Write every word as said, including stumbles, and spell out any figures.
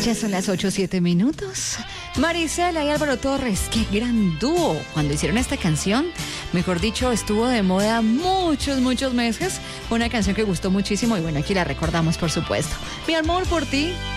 Ya son las ocho, siete minutos. Marisela y Álvaro Torres, qué gran dúo. Cuando hicieron esta canción, mejor dicho, estuvo de moda muchos, muchos meses. Fue una canción que gustó muchísimo y bueno, aquí la recordamos, por supuesto. Mi amor por ti.